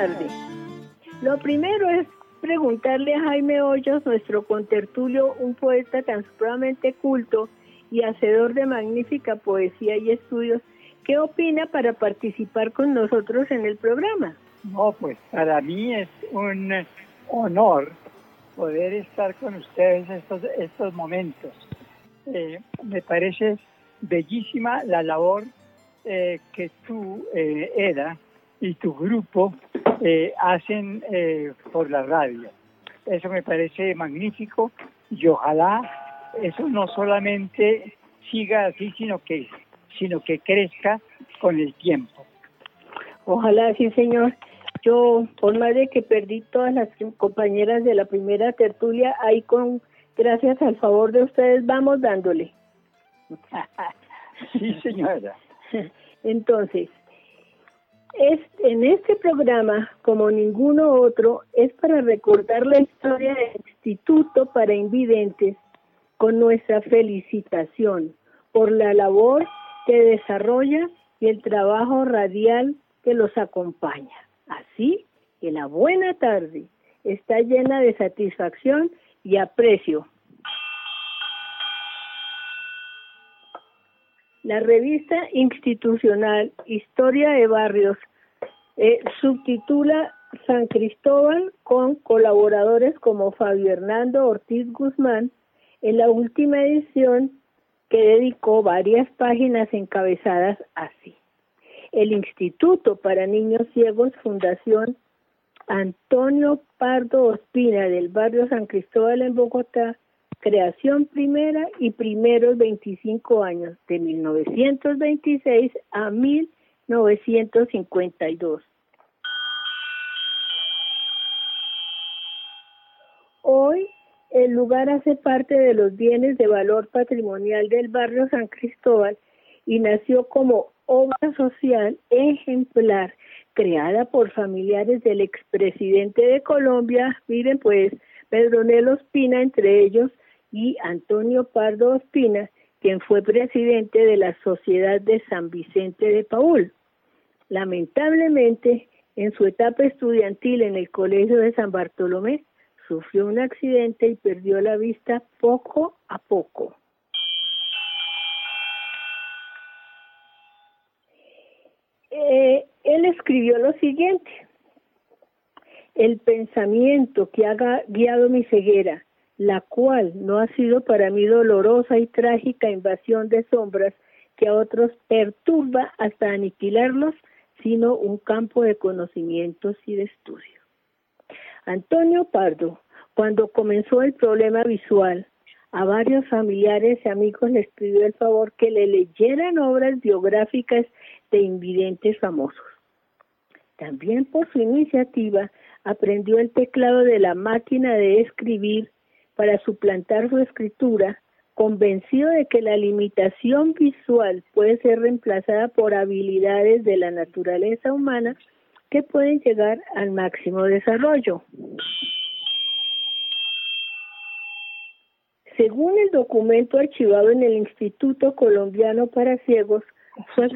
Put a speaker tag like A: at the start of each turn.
A: tarde. Lo primero es preguntarle a Jaime Hoyos, nuestro contertulio, un poeta tan supremamente culto y hacedor de magnífica poesía y estudios, ¿qué opina para participar con nosotros en el programa?
B: No, pues para mí es un honor poder estar con ustedes estos momentos. Me parece bellísima la labor que tú, Eda, y tu grupo hacen por la radio. Eso me parece magnífico y ojalá eso no solamente siga así, sino que crezca con el tiempo.
A: Ojalá, sí, señor. Yo, por más de que perdí todas las compañeras de la primera tertulia, ahí gracias al favor de ustedes, vamos dándole.
B: Sí, señora.
A: Entonces, en este programa, como ninguno otro, es para recordar la historia del Instituto para Invidentes con nuestra felicitación por la labor que desarrolla y el trabajo radial que los acompaña. Así que la buena tarde está llena de satisfacción y aprecio. La revista institucional Historia de Barrios subtitula San Cristóbal con colaboradores como Fabio Hernando Ortiz Guzmán en la última edición, que dedicó varias páginas encabezadas así: el Instituto para Niños Ciegos, Fundación Antonio Pardo Ospina, del barrio San Cristóbal en Bogotá, creación primera y primeros 25 años, de 1926 a 1952. Hoy el lugar hace parte de los bienes de valor patrimonial del barrio San Cristóbal y nació como obra social ejemplar creada por familiares del expresidente de Colombia, miren pues, Pedronel Ospina entre ellos, y Antonio Pardo Ospina, quien fue presidente de la Sociedad de San Vicente de Paúl. Lamentablemente, en su etapa estudiantil en el Colegio de San Bartolomé, sufrió un accidente y perdió la vista poco a poco. Él escribió lo siguiente: el pensamiento que ha guiado mi ceguera, la cual no ha sido para mí dolorosa y trágica invasión de sombras que a otros perturba hasta aniquilarlos, sino un campo de conocimientos y de estudio. Antonio Pardo, cuando comenzó el problema visual, a varios familiares y amigos les pidió el favor que le leyeran obras biográficas de invidentes famosos. También por su iniciativa aprendió el teclado de la máquina de escribir para suplantar su escritura, convencido de que la limitación visual puede ser reemplazada por habilidades de la naturaleza humana que pueden llegar al máximo desarrollo. Según el documento archivado en el Instituto Colombiano para Ciegos, su